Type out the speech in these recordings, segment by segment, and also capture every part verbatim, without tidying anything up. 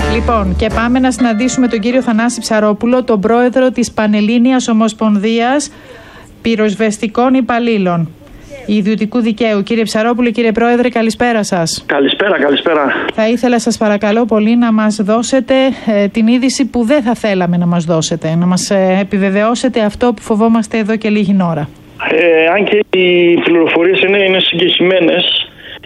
Λοιπόν, και πάμε να συναντήσουμε τον κύριο Θανάση Ψαρόπουλο, τον πρόεδρο της Πανελλήνιας Ομοσπονδίας Πυροσβεστικών Υπαλλήλων Ιδιωτικού Δικαίου. Κύριε Ψαρόπουλο, κύριε Πρόεδρε, καλησπέρα σας. Καλησπέρα, καλησπέρα. Θα ήθελα, σας παρακαλώ πολύ, να μας δώσετε ε, την είδηση που δεν θα θέλαμε να μας δώσετε. Να μας ε, επιβεβαιώσετε αυτό που φοβόμαστε εδώ και λίγη ώρα. Ε, αν και οι πληροφορίες είναι, είναι συγκεκριμένες.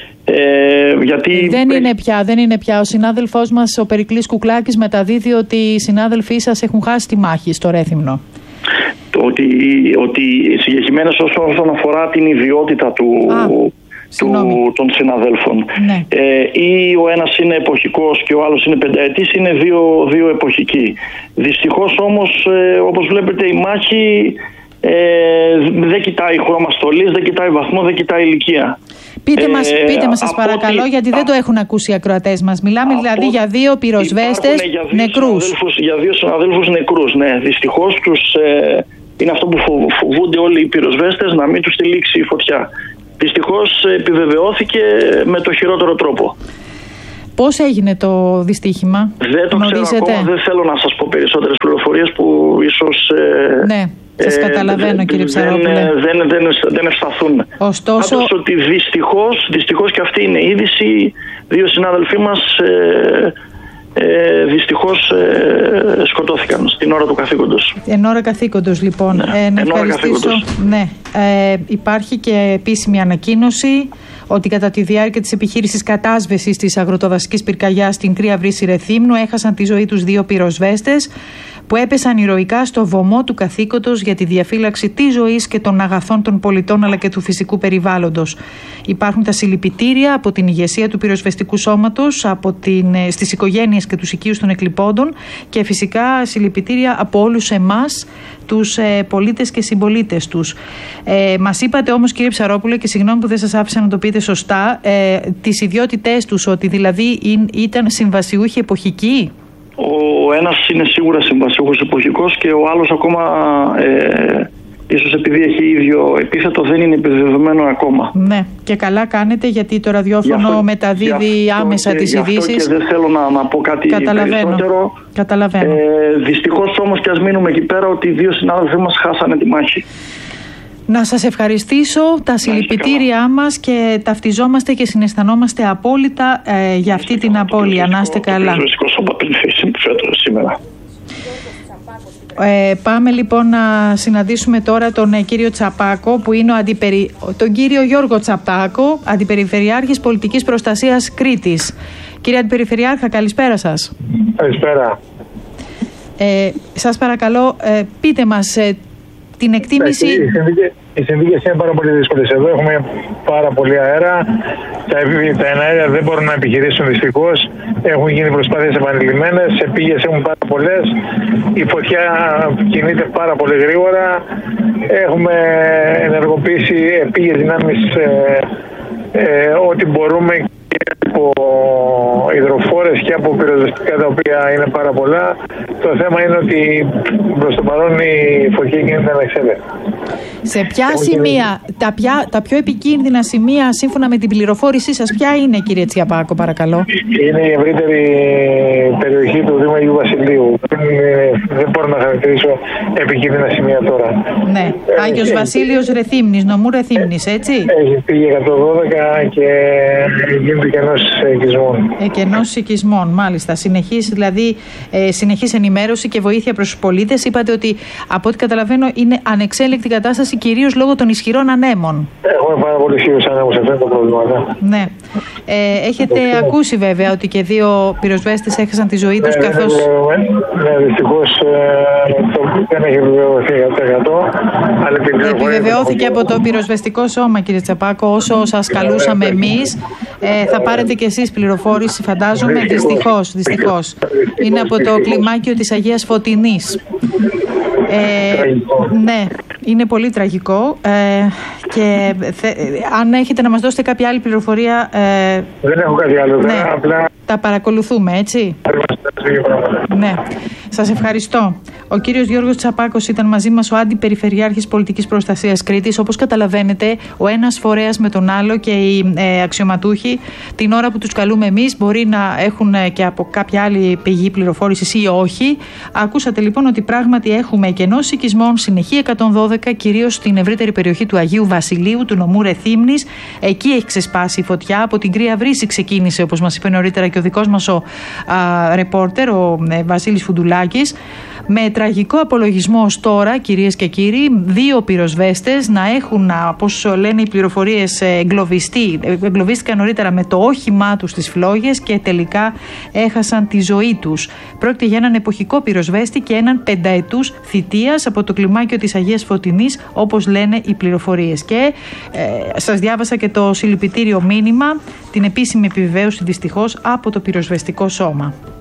Ε, γιατί... δεν, είναι πια, δεν είναι πια. Ο συνάδελφός μας, ο Περικλής Κουκλάκης, μεταδίδει ότι οι συνάδελφοί σας έχουν χάσει τη μάχη στο Ρέθυμνο. Ότι, ότι συγκεκριμένως όσον αφορά την ιδιότητα του, Α, του, των συναδέλφων. Ναι. Ε, ή ο ένας είναι εποχικός και ο άλλος είναι πενταετής, είναι δύο, δύο εποχικοί. Δυστυχώς όμως, ε, όπως βλέπετε, η μάχη ε, δεν κοιτάει χρώμα στολής, δεν κοιτάει βαθμό, δεν κοιτάει ηλικία. Πείτε μας, ε, πείτε μας σας παρακαλώ, ότι... γιατί δεν το έχουν ακούσει οι ακροατές μας. Μιλάμε από... δηλαδή για δύο πυροσβέστες νεκρούς. Για δύο συναδέλφους νεκρούς, ναι. Δυστυχώς τους, ε, είναι αυτό που φοβούνται όλοι οι πυροσβέστες, να μην τους τυλίξει η φωτιά. Δυστυχώς επιβεβαιώθηκε με το χειρότερο τρόπο. Πώς έγινε το δυστύχημα, δεν το γνωρίζετε? Ξέρω ακόμα, δεν θέλω να σας πω περισσότερες πληροφορίες που ίσως... Ε, ναι. Σας καταλαβαίνω, ε, κύριε Ψαρόπουλε. Δεν, δεν, δεν, δεν ευσταθούν. Ωστόσο, Άντως ότι δυστυχώς, δυστυχώς και αυτή είναι η είδηση. Δύο συνάδελφοί μας ε, ε, δυστυχώς ε, σκοτώθηκαν στην ώρα του καθήκοντος. Εν ώρα καθήκοντος, λοιπόν. Ναι, ε, να εν ώρα ευχαριστήσω. Ναι. Ε, υπάρχει και επίσημη ανακοίνωση ότι κατά τη διάρκεια της επιχείρησης κατάσβεσης της αγροτοδασικής πυρκαγιάς στην Κρύα Βρύση Ρεθύμνου έχασαν τη ζωή τους δύο πυροσβέστες που έπεσαν ηρωικά στο βωμό του καθήκοντος για τη διαφύλαξη της ζωής και των αγαθών των πολιτών αλλά και του φυσικού περιβάλλοντος. Υπάρχουν τα συλληπιτήρια από την ηγεσία του πυροσβεστικού σώματος, από την, στις οικογένειες και τους οικείους των εκλειπώντων και φυσικά συλληπιτήρια από όλους εμάς, τους ε, πολίτες και συμπολίτες τους. Ε, μας είπατε όμως, κύριε Ψαρόπουλε, και συγγνώμη που δεν σας άφησα να το πείτε σωστά, ε, τις ιδιότητές τους, ότι δηλαδή ήταν συμβασιούχοι εποχικοί. Ο ένας είναι σίγουρα συμβασιούχος εποχικός και ο άλλος ακόμα, ε, ίσως επειδή έχει ίδιο επίθετο, δεν είναι επιβεβαιωμένο ακόμα. Ναι, και καλά κάνετε, γιατί το ραδιόφωνο αυτό, μεταδίδει άμεσα και, τις ειδήσεις. Και δεν θέλω να, να πω κάτι Καταλαβαίνω. περισσότερο. Καταλαβαίνω. Ε, δυστυχώς όμως, και ας μείνουμε εκεί πέρα, ότι οι δύο συνάδελφοί μας χάσανε τη μάχη. Να σας ευχαριστήσω, τα συλληπιτήριά μας, και ταυτιζόμαστε και συναισθανόμαστε απόλυτα ε, για αυτή την απώλεια. Να είστε καλά. Ε, πάμε λοιπόν να συναντήσουμε τώρα τον ε, κύριο Τσαπάκο, που είναι ο αντιπερι... τον κύριο Γιώργο Τσαπάκο, Αντιπεριφερειάρχης Πολιτικής Προστασίας Κρήτης. Κύριε Αντιπεριφερειάρχα, καλησπέρα σας. Καλησπέρα. Ε, σας παρακαλώ, ε, πείτε μας ε, την εκτίμηση... Οι συνθήκες είναι πάρα πολύ δύσκολες. Εδώ έχουμε πάρα πολύ αέρα. Τα, τα εναέρια δεν μπορούν να επιχειρήσουν δυστυχώς. Έχουν γίνει προσπάθειες επανειλημμένες. Επίγειες έχουν πάρα πολλές. Η φωτιά κινείται πάρα πολύ γρήγορα. Έχουμε ενεργοποιήσει επίγειες δυνάμεις ε, ε, ό,τι μπορούμε, και από υδροφόρες και από πυροσβεστικά, τα οποία είναι πάρα πολλά. Το θέμα είναι ότι προς το παρόν η φωτιά γίνεται ανεξέλεκτη. Σε ποια Έχω σημεία, τα, πια, τα πιο επικίνδυνα σημεία, σύμφωνα με την πληροφόρησή σας, ποια είναι, κύριε Τσιαπάκο, παρακαλώ? Είναι η ευρύτερη περιοχή του Δήμου Αγίου Βασιλείου. Δεν, δεν μπορώ να χαρακτηρίσω επικίνδυνα σημεία τώρα. Ναι. Ε, Άγιος ε, Βασίλειος Ρεθύμνης, νομού Ρεθύμνης, έτσι? Έχει φύγει εκατόν δώδεκα και γίνεται κενός οικισμών. Ε, κενός οικισμών, μάλιστα. Συνεχής, δηλαδή, ε, συνεχής ενημέρωση και βοήθεια προς τους πολίτες. Είπατε ότι, από ό,τι καταλαβαίνω, είναι ανεξέλεκτη κατάσταση, κυρίως λόγω των ισχυρών ανέμων. Έχουμε πάρα πολύ ισχυρούς ανέμους, αυτό είναι το πρόβλημα. Ναι. Ναι. Ε, έχετε ε, ακούσει βέβαια ότι και δύο πυροσβέστες έχασαν τη ζωή τους, ναι, καθώς... Ναι, δυστυχώς ε, δεν έχει επιβεβαιωθεί εκατό τοις εκατό. Αλλά επιβεβαιώθηκε από το πυροσβεστικό σώμα, κύριε Τσαπάκο, όσο σας καλούσαμε εμείς. Ε, θα πάρετε κι εσείς πληροφόρηση, φαντάζομαι. Δυστυχώς, δυστυχώς. Είναι από το κλιμάκιο της Αγίας Φωτεινής. Ε, ναι, είναι πολύ τραγικό ε, και θε, αν έχετε να μας δώσετε κάποια άλλη πληροφορία... Ε, δεν έχω κάτι άλλο, ναι, απλά... τα παρακολουθούμε, έτσι. Ναι, σας ευχαριστώ. Ο κύριος Γιώργος Τσαπάκος ήταν μαζί μας, ο Αντιπεριφερειάρχης Πολιτικής Προστασίας Κρήτης. Όπως καταλαβαίνετε, ο ένας φορέας με τον άλλο και οι ε, αξιωματούχοι, την ώρα που τους καλούμε εμείς, μπορεί να έχουν και από κάποια άλλη πηγή πληροφόρησης ή όχι. Ακούσατε λοιπόν ότι πράγματι έχουμε κενός οικισμών, συνεχή εκατόν δώδεκα, κυρίως στην ευρύτερη περιοχή του Αγίου Βασιλείου, του νομού Ρεθύμνης. Εκεί έχει ξεσπάσει η φωτιά. Από την Κρύα Βρύση ξεκίνησε, όπως μας είπε νωρίτερα και ο δικός μας ο α, ρεπόρτερ, ο ε, Βασίλης Φουντουλάκης. Με τραγικό απολογισμό ως τώρα, κυρίες και κύριοι, δύο πυροσβέστες να έχουν, όπως λένε οι πληροφορίες, εγκλωβιστεί, εγκλωβίστηκαν νωρίτερα με το όχημά τους στις φλόγες και τελικά έχασαν τη ζωή τους. Πρόκειται για έναν εποχικό πυροσβέστη και έναν πενταετούς θητείας από το κλιμάκιο της Αγίας Φωτεινής, όπως λένε οι πληροφορίες. Και ε, σας διάβασα και το συλληπιτήριο μήνυμα, την επίσημη επιβεβαίωση δυστυχώς από το πυροσβεστικό σώμα.